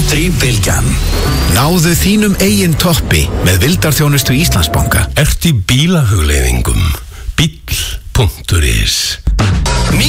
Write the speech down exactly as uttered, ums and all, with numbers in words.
Industríbylgjan. Náðu þínum eigin toppi með vildarþjónustu Íslandsbanka. Ert í bílahugleiðingum?